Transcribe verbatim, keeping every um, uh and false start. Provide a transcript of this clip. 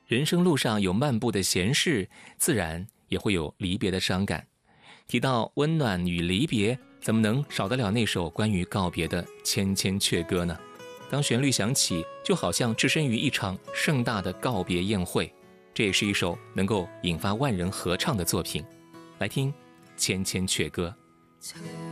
人生路上有漫步的闲适，自然也会有离别的伤感。提到温暖与离别，怎么能少得了那首关于告别的《千千阙歌》呢？当旋律响起，就好像置身于一场盛大的告别宴会。这也是一首能够引发万人合唱的作品。来听《千千阙歌》。